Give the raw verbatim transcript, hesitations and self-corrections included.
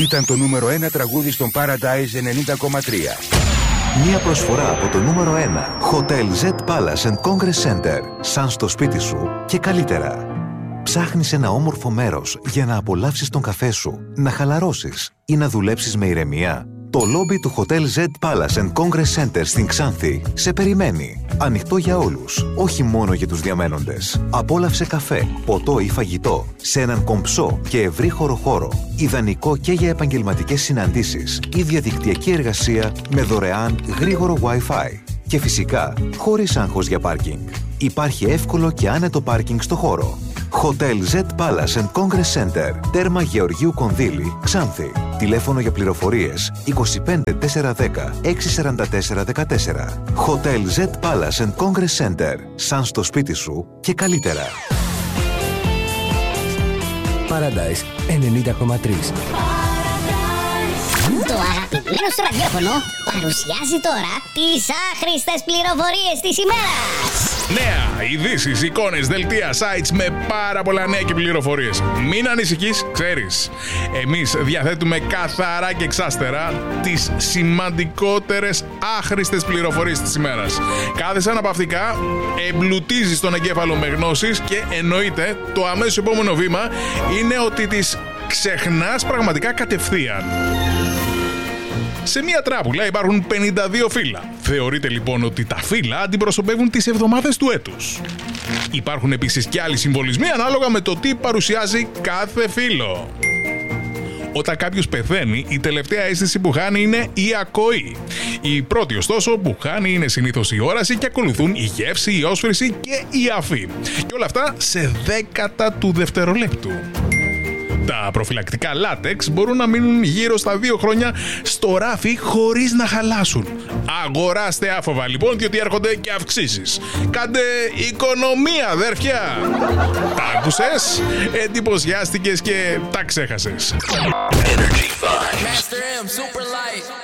Ήταν το νούμερο ένα τραγούδι στον Paradise ενενήντα κόμμα τρία. Μία προσφορά από το νούμερο ένα Hotel Z Palace and Congress Center. Σαν στο σπίτι σου και καλύτερα. Ψάχνεις ένα όμορφο μέρος για να απολαύσεις τον καφέ σου, να χαλαρώσεις ή να δουλέψεις με ηρεμία? Το λόμπι του Hotel Z Palace and Congress Center στην Ξάνθη σε περιμένει. Ανοιχτό για όλους, όχι μόνο για τους διαμένοντες. Απόλαυσε καφέ, ποτό ή φαγητό σε έναν κομψό και ευρύχωρο χώρο. Ιδανικό και για επαγγελματικές συναντήσεις ή διαδικτυακή εργασία με δωρεάν γρήγορο Wi-Fi. Και φυσικά, χωρίς άγχος για πάρκινγκ. Υπάρχει εύκολο και άνετο πάρκινγκ στο χώρο. Hotel Z Palace and Congress Center, τέρμα Γεωργίου Κονδύλη, Ξάνθη. Τηλέφωνο για πληροφορίες είκοσι πέντε τετρακόσια δέκα έξι σαράντα τέσσερα δεκατέσσερα. Hotel Z Palace and Congress Center, σαν στο σπίτι σου και καλύτερα. Paradise ενενήντα κόμμα τρία. Το αγαπημένο στο ραδιόφωνο παρουσιάζει τώρα τις άχρηστες πληροφορίες της ημέρας. Νέα, ειδήσεις, εικόνες, δελτία, sites με πάρα πολλά νέα και πληροφορίες. Μην ανησυχείς, ξέρεις. Εμείς διαθέτουμε καθαρά και εξάστερα τις σημαντικότερες άχρηστες πληροφορίες της ημέρας. Κάθεσαι αναπαυτικά, εμπλουτίζεις τον εγκέφαλο με γνώσεις και εννοείται το αμέσως επόμενο βήμα είναι ότι τις ξεχνάς πραγματικά κατευθείαν. Σε μία τράπουλα υπάρχουν πενήντα δύο φύλλα. Θεωρείται λοιπόν ότι τα φύλλα αντιπροσωπεύουν τις εβδομάδες του έτους. Υπάρχουν επίσης και άλλοι συμβολισμοί ανάλογα με το τι παρουσιάζει κάθε φύλλο. Όταν κάποιος πεθαίνει, η τελευταία αίσθηση που χάνει είναι η ακοή. Η πρώτη ωστόσο που χάνει είναι συνήθως η όραση και ακολουθούν η γεύση, η όσφρηση και η αφή. Και όλα αυτά σε δέκατα του δευτερολέπτου. Τα προφυλακτικά λάτεξ μπορούν να μείνουν γύρω στα δύο χρόνια στο ράφι χωρίς να χαλάσουν. Αγοράστε άφοβα λοιπόν, διότι έρχονται και αυξήσεις. Κάντε οικονομία, αδέρφια! Τα άκουσες, εντυπωσιάστηκες και τα ξέχασες. Energy Vibes. Master M, super light.